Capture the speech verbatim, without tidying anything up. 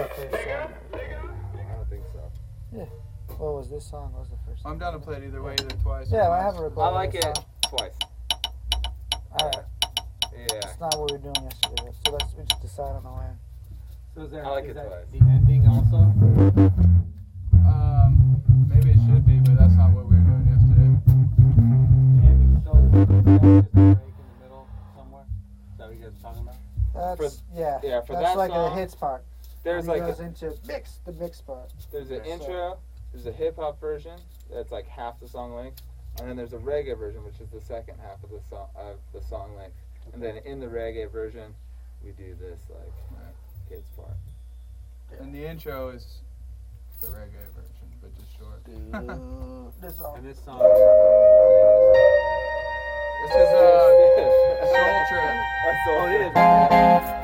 the first song. I don't think so. Yeah. What was this song? What was the first song? I'm down to play it either way, either twice. Yeah, or I once. have a I recording. like of it this song. twice. Alright. Yeah. It's not what we were doing yesterday, though. So let's we just decide on the way. So is there, I like is it that twice. the ending also? Um, maybe it should be, but that's not what we were doing yesterday. The ending show is there's a break in the middle somewhere? Is that what you guys are talking about? That's For- yeah. yeah, for that's that like song, a hits part. There's when he like goes a, into mix the mix part. there's an So- intro, there's a hip hop version that's like half the song length, and then there's a reggae version which is the second half of the song of the song length. And then in the reggae version, we do this like Right. hits part. And the intro is the reggae version, but just short. Dude, this song. And this song. This is uh, Soul Trip. That's all Oh, it it is. is.